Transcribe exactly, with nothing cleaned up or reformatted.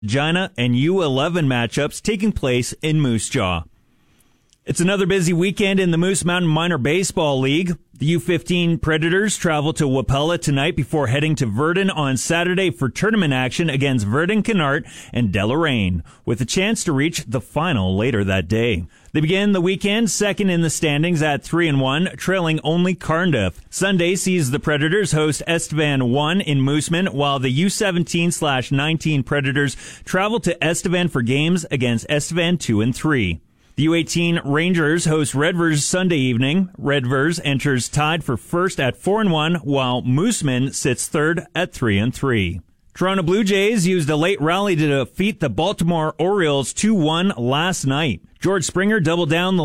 Regina and U eleven matchups taking place in Moose Jaw. It's another busy weekend in the Moose Mountain Minor Baseball League. The U fifteen Predators travel to Wapella tonight before heading to Virden on Saturday for tournament action against Virden Canart and Deloraine, with a chance to reach the final later that day. They begin the weekend second in the standings at three and one, trailing only Cardiff. Sunday sees the Predators host Estevan one in Mooseman, while the U seventeen slash nineteen Predators travel to Estevan for games against Estevan two and three. The U eighteen Rangers host Redvers Sunday evening. Redvers enters tied for first at four and one, while Mooseman sits third at three and three. Toronto Blue Jays used a late rally to defeat the Baltimore Orioles two one last night. George Springer doubled down the